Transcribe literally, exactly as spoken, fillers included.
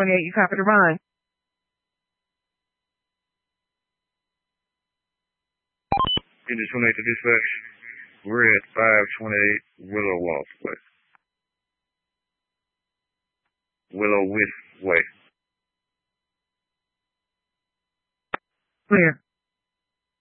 twenty-eight, you copy the run. Unit twenty-eight to dispatch. We're at five twenty-eight Willow Walk Way. Willow Width Way. Clear.